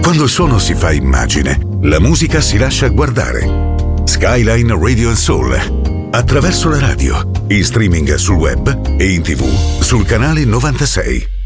Quando il suono si fa immagine, la musica si lascia guardare. Skyline Radio Soul. Attraverso la radio, in streaming sul web e in TV sul canale 96.